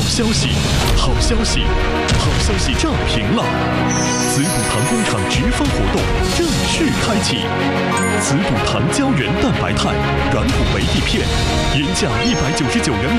消息，好消息，好消息炸屏了！紫补糖工厂直销活动正式开启，紫补糖胶原蛋白肽软骨维 D 片原价199元